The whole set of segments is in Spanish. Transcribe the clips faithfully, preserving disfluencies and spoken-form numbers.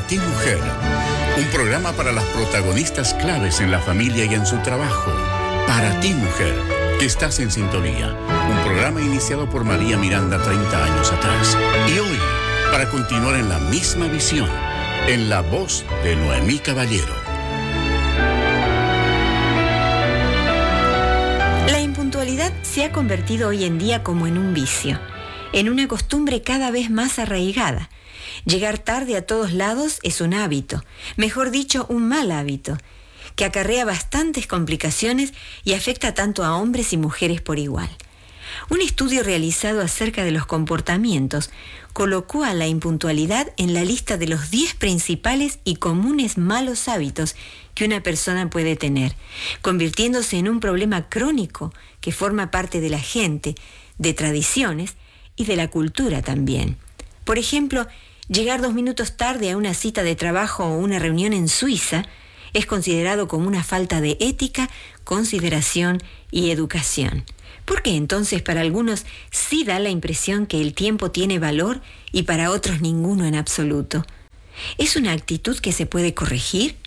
ti, mujer. Un programa para las protagonistas claves en la familia y en su trabajo. Para ti, mujer, que estás en sintonía. Un programa iniciado por María Miranda treinta años atrás. Y hoy, para continuar en la misma visión, en la voz de Noemí Caballero. La impuntualidad se ha convertido hoy en día como en un vicio, en una costumbre cada vez más arraigada. Llegar tarde a todos lados es un hábito, mejor dicho, un mal hábito, que acarrea bastantes complicaciones y afecta tanto a hombres y mujeres por igual. Un estudio realizado acerca de los comportamientos colocó a la impuntualidad en la lista de los diez principales y comunes malos hábitos que una persona puede tener, convirtiéndose en un problema crónico que forma parte de la gente, de tradiciones y de la cultura también. Por ejemplo, llegar dos minutos tarde a una cita de trabajo o una reunión en Suiza es considerado como una falta de ética, consideración y educación. ¿Por qué entonces para algunos sí da la impresión que el tiempo tiene valor y para otros ninguno en absoluto? ¿Es una actitud que se puede corregir?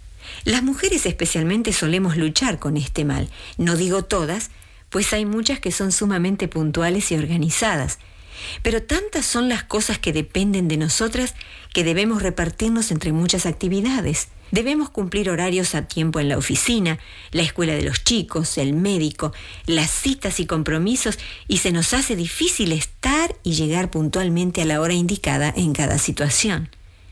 Las mujeres especialmente solemos luchar con este mal. No digo todas, pues hay muchas que son sumamente puntuales y organizadas. Pero tantas son las cosas que dependen de nosotras que debemos repartirnos entre muchas actividades. Debemos cumplir horarios a tiempo en la oficina, la escuela de los chicos, el médico, las citas y compromisos, y se nos hace difícil estar y llegar puntualmente a la hora indicada en cada situación.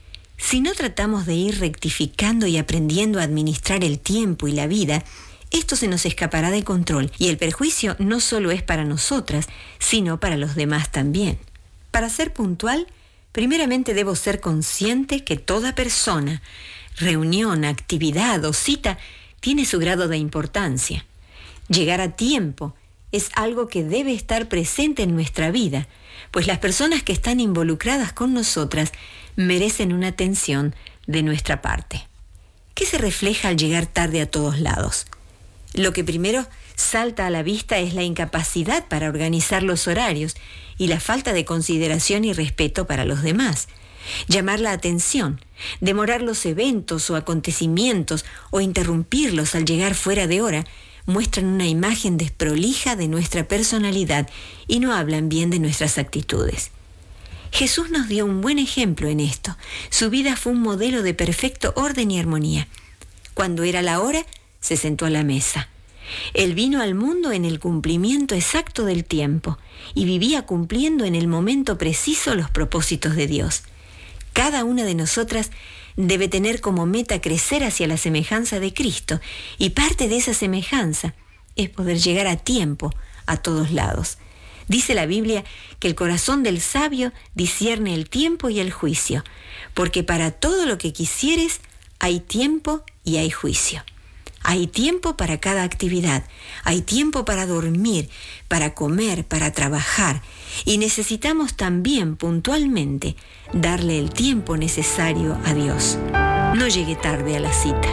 Si no tratamos de ir rectificando y aprendiendo a administrar el tiempo y la vida, esto se nos escapará de control y el perjuicio no solo es para nosotras, sino para los demás también. Para ser puntual, primeramente debo ser consciente que toda persona, reunión, actividad o cita tiene su grado de importancia. Llegar a tiempo es algo que debe estar presente en nuestra vida, pues las personas que están involucradas con nosotras merecen una atención de nuestra parte. ¿Qué se refleja al llegar tarde a todos lados? Lo que primero salta a la vista es la incapacidad para organizar los horarios y la falta de consideración y respeto para los demás. Llamar la atención, demorar los eventos o acontecimientos o interrumpirlos al llegar fuera de hora muestran una imagen desprolija de nuestra personalidad y no hablan bien de nuestras actitudes. Jesús nos dio un buen ejemplo en esto. Su vida fue un modelo de perfecto orden y armonía. Cuando era la hora, se sentó a la mesa. Él vino al mundo en el cumplimiento exacto del tiempo y vivía cumpliendo en el momento preciso los propósitos de Dios. Cada una de nosotras debe tener como meta crecer hacia la semejanza de Cristo, y parte de esa semejanza es poder llegar a tiempo a todos lados. Dice la Biblia que el corazón del sabio discierne el tiempo y el juicio, porque para todo lo que quisieres hay tiempo y hay juicio. Hay tiempo para cada actividad, hay tiempo para dormir, para comer, para trabajar, y necesitamos también puntualmente darle el tiempo necesario a Dios. No llegue tarde a la cita.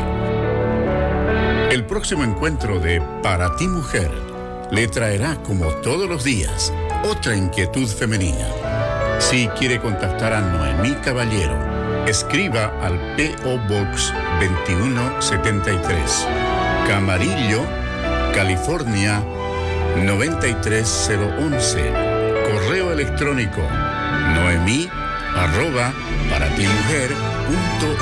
El próximo encuentro de Para ti, mujer le traerá, como todos los días, otra inquietud femenina. Si quiere contactar a Noemí Caballero, escriba al P O Box veintiuno setenta y tres, Camarillo, California noventa y tres cero once. Correo electrónico noemí arroba para ti mujer punto